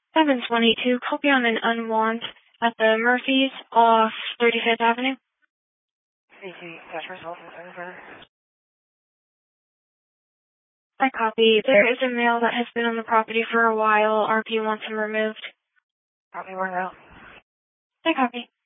722, copy on an unwant at the Murphys off 35th Avenue. I copy. There is a male that has been on the property for a while. RP wants him removed. Copy, we're out. I copy.